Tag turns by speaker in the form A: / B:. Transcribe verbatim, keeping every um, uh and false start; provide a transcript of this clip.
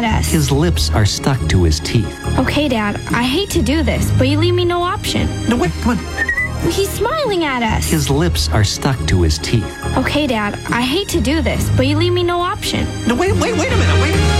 A: at us.
B: His lips are stuck to his teeth.
A: Okay, Dad, I hate to do this, but you leave me no option.
B: No, wait, come on.
A: He's smiling at us.
B: His lips are stuck to his teeth.
A: Okay, Dad, I hate to do this, but you leave me no option.
B: No, wait, wait, wait a minute, wait.